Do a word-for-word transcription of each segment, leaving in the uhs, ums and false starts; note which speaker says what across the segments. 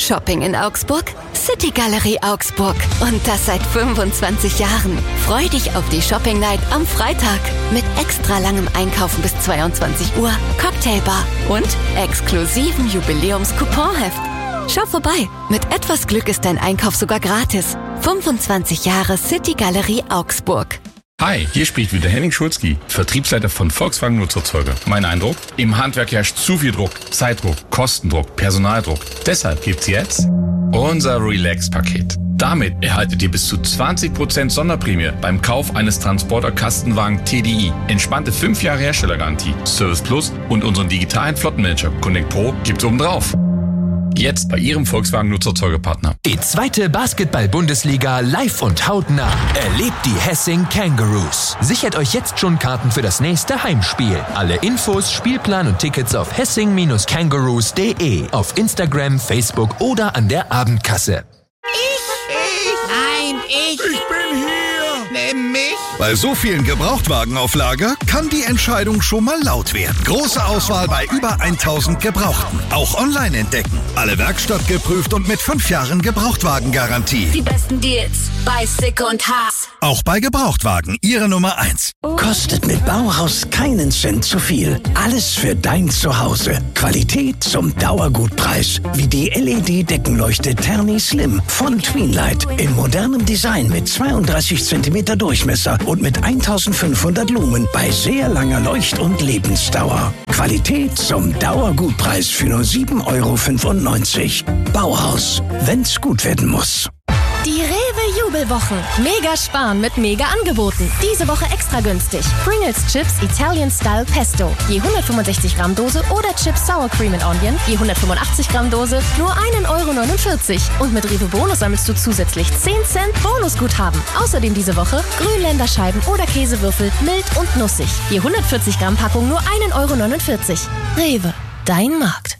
Speaker 1: Shopping in Augsburg? City Galerie Augsburg. Und das seit fünfundzwanzig Jahren. Freu dich auf die Shopping Night am Freitag. Mit extra langem Einkaufen bis zweiundzwanzig Uhr, Cocktailbar und exklusiven Jubiläums-Couponheft. Schau vorbei. Mit etwas Glück ist dein Einkauf sogar gratis. fünfundzwanzig Jahre City Galerie Augsburg.
Speaker 2: Hi, hier spricht wieder Henning Schulzki, Vertriebsleiter von Volkswagen Nutzerzeuger. Mein Eindruck? Im Handwerk herrscht zu viel Druck, Zeitdruck, Kostendruck, Personaldruck. Deshalb gibt's jetzt unser Relax-Paket. Damit erhaltet ihr bis zu zwanzig Prozent Sonderprämie beim Kauf eines Transporter-Kastenwagen T D I. Entspannte fünf Jahre Herstellergarantie, Service Plus und unseren digitalen Flottenmanager Connect Pro gibt's obendrauf. Jetzt bei Ihrem Volkswagen Nutzerzeugerpartner.
Speaker 3: Die zweite Basketball-Bundesliga live und hautnah. Erlebt die Hessing Kangaroos. Sichert euch jetzt schon Karten für das nächste Heimspiel. Alle Infos, Spielplan und Tickets auf hessing kangaroos punkt de, auf Instagram, Facebook oder an der Abendkasse.
Speaker 4: Ich, ich, nein, ich.
Speaker 5: Ich bin hier.
Speaker 4: Nimm mich.
Speaker 5: Bei so vielen Gebrauchtwagen auf Lager kann die Entscheidung schon mal laut werden. Große Auswahl bei über tausend Gebrauchten. Auch online entdecken. Alle Werkstatt geprüft und mit fünf Jahren Gebrauchtwagengarantie.
Speaker 6: Die besten Deals bei Sick und Haas.
Speaker 5: Auch bei Gebrauchtwagen Ihre Nummer eins.
Speaker 7: Kostet mit Bauhaus keinen Cent zu viel. Alles für dein Zuhause. Qualität zum Dauergutpreis. Wie die L E D-Deckenleuchte Terni Slim von Tweenlight. In modernem Design mit zweiunddreißig Zentimeter Durchmesser und mit eintausendfünfhundert Lumen bei sehr langer Leucht- und Lebensdauer. Qualität zum Dauergutpreis für nur sieben Euro fünfundneunzig. Bauhaus, wenn's gut werden muss.
Speaker 8: Die Rewe-Jubelwochen. Mega sparen mit Mega-Angeboten. Diese Woche extra günstig. Pringles Chips Italian Style Pesto. Je hundertfünfundsechzig Gramm Dose oder Chips Sour Cream and Onion. Je hundertfünfundachtzig Gramm Dose nur ein Euro neunundvierzig. Und mit Rewe Bonus sammelst du zusätzlich zehn Cent Bonusguthaben. Außerdem diese Woche Grünländerscheiben oder Käsewürfel mild und nussig. Je hundertvierzig Gramm Packung nur ein Euro neunundvierzig. Rewe, dein Markt.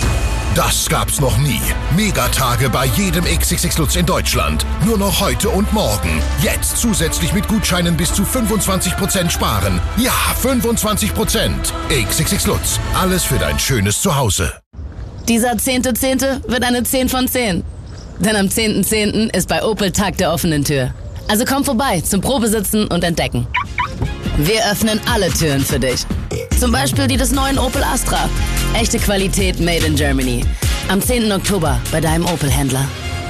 Speaker 9: Das gab's noch nie. Megatage bei jedem X X X Lutz in Deutschland. Nur noch heute und morgen. Jetzt zusätzlich mit Gutscheinen bis zu fünfundzwanzig Prozent sparen. Ja, fünfundzwanzig Prozent. X X X Lutz. Alles für dein schönes Zuhause.
Speaker 10: Dieser zehnte Zehnte wird eine zehn von zehn. Denn am zehnten Zehnten ist bei Opel Tag der offenen Tür. Also komm vorbei zum Probesitzen und Entdecken. Wir öffnen alle Türen für dich. Zum Beispiel die des neuen Opel Astra. Echte Qualität made in Germany. Am zehnten Oktober bei deinem Opel-Händler.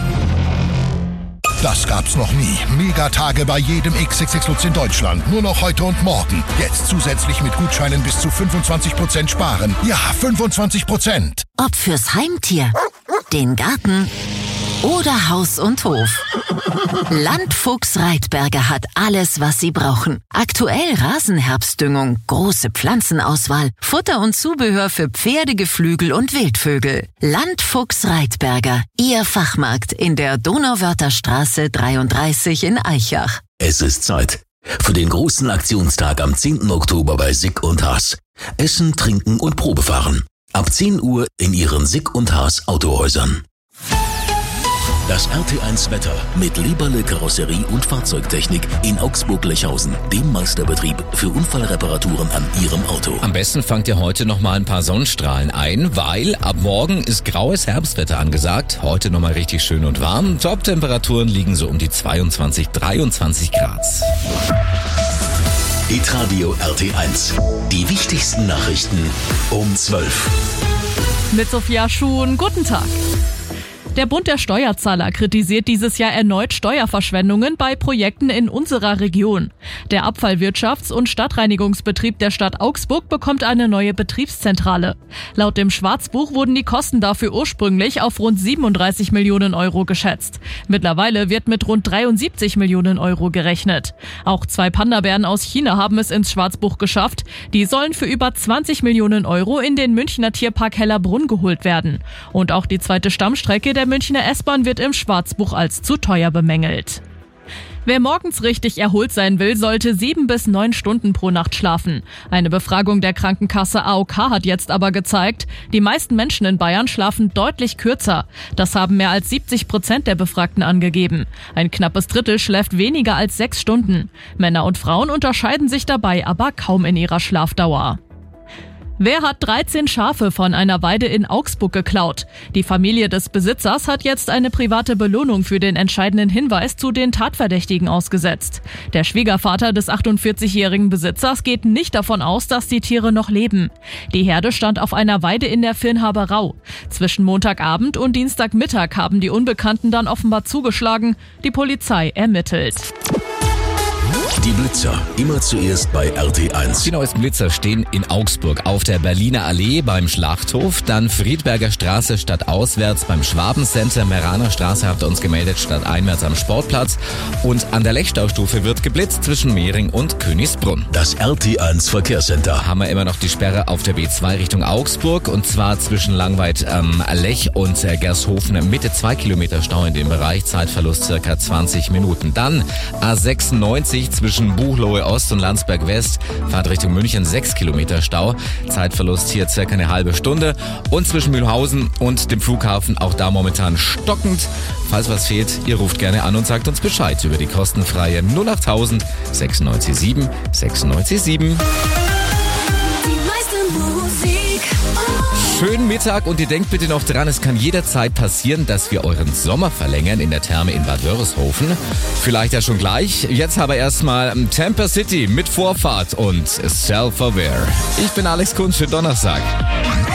Speaker 9: Das gab's noch nie. Megatage bei jedem X X X Lutz in Deutschland. Nur noch heute und morgen. Jetzt zusätzlich mit Gutscheinen bis zu fünfundzwanzig Prozent sparen. Ja, fünfundzwanzig Prozent.
Speaker 1: Ob fürs Heimtier, den Garten oder Haus und Hof. Landfuchs Reitberger hat alles, was Sie brauchen. Aktuell Rasenherbstdüngung, große Pflanzenauswahl, Futter und Zubehör für Pferde, Geflügel und Wildvögel. Landfuchs Reitberger, Ihr Fachmarkt in der Donauwörtherstraße dreiunddreißig in Aichach.
Speaker 11: Es ist Zeit für den großen Aktionstag am zehnten Oktober bei Sick und Haas. Essen, Trinken und Probefahren. Ab zehn Uhr in Ihren Sick und Haas Autohäusern. Das R T eins Wetter mit Lieberle Karosserie und Fahrzeugtechnik in Augsburg-Lechhausen, dem Meisterbetrieb für Unfallreparaturen an Ihrem Auto.
Speaker 12: Am besten fangt ihr heute noch mal ein paar Sonnenstrahlen ein, weil ab morgen ist graues Herbstwetter angesagt. Heute noch mal richtig schön und warm. Top-Temperaturen liegen so um die zweiundzwanzig, dreiundzwanzig Grad.
Speaker 11: Hitradio R T eins. Die wichtigsten Nachrichten um zwölf.
Speaker 13: Mit Sophia Schuhn, guten Tag. Der Bund der Steuerzahler kritisiert dieses Jahr erneut Steuerverschwendungen bei Projekten in unserer Region. Der Abfallwirtschafts- und Stadtreinigungsbetrieb der Stadt Augsburg bekommt eine neue Betriebszentrale. Laut dem Schwarzbuch wurden die Kosten dafür ursprünglich auf rund siebenunddreißig Millionen Euro geschätzt. Mittlerweile wird mit rund dreiundsiebzig Millionen Euro gerechnet. Auch zwei Panda-Bären aus China haben es ins Schwarzbuch geschafft. Die sollen für über zwanzig Millionen Euro in den Münchner Tierpark Hellerbrunn geholt werden. Und auch die zweite Stammstrecke der Der Münchner S-Bahn wird im Schwarzbuch als zu teuer bemängelt. Wer morgens richtig erholt sein will, sollte sieben bis neun Stunden pro Nacht schlafen. Eine Befragung der Krankenkasse A O K hat jetzt aber gezeigt, die meisten Menschen in Bayern schlafen deutlich kürzer. Das haben mehr als siebzig Prozent der Befragten angegeben. Ein knappes Drittel schläft weniger als sechs Stunden. Männer und Frauen unterscheiden sich dabei aber kaum in ihrer Schlafdauer. Wer hat dreizehn Schafe von einer Weide in Augsburg geklaut? Die Familie des Besitzers hat jetzt eine private Belohnung für den entscheidenden Hinweis zu den Tatverdächtigen ausgesetzt. Der Schwiegervater des achtundvierzigjährigen Besitzers geht nicht davon aus, dass die Tiere noch leben. Die Herde stand auf einer Weide in der Virnhaberau. Zwischen Montagabend und Dienstagmittag haben die Unbekannten dann offenbar zugeschlagen. Die Polizei ermittelt.
Speaker 11: Die Blitzer, immer zuerst bei R T eins.
Speaker 12: Die neuesten Blitzer stehen in Augsburg auf der Berliner Allee beim Schlachthof, dann Friedberger Straße stadtauswärts beim Schwabencenter, Meraner Straße habt ihr uns gemeldet, stadteinwärts am Sportplatz und an der Lechstaustufe wird geblitzt zwischen Mehring und Königsbrunn.
Speaker 11: Das R T eins Verkehrscenter.
Speaker 12: Haben wir immer noch die Sperre auf der B zwei Richtung Augsburg und zwar zwischen Langweid ähm, Lech und äh, Gershofen, Mitte zwei Kilometer Stau in dem Bereich, Zeitverlust circa zwanzig Minuten. Dann A sechsundneunzig zwischen Buchloe Ost und Landsberg West, Fahrt Richtung München, sechs Kilometer Stau, Zeitverlust hier circa eine halbe Stunde und zwischen Mühlhausen und dem Flughafen auch da momentan stockend. Falls was fehlt, ihr ruft gerne an und sagt uns Bescheid über die kostenfreie null achttausend sechsundneunzig sieben sechsundneunzig sieben. Schönen Mittag und ihr denkt bitte noch dran, es kann jederzeit passieren, dass wir euren Sommer verlängern in der Therme in Bad Wörishofen. Vielleicht ja schon gleich. Jetzt aber erstmal Tampa City mit Vorfahrt und Self-Aware. Ich bin Alex Kunz für Donnerstag.